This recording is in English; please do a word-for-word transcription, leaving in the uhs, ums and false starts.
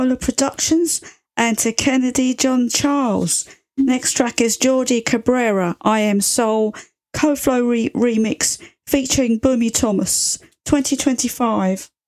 Ola Productions, and to Kennedy John Charles. Next track is Geordie Cabrera, I Am Soul, Co-Flow re- remix featuring Boomy Thomas, twenty twenty-five.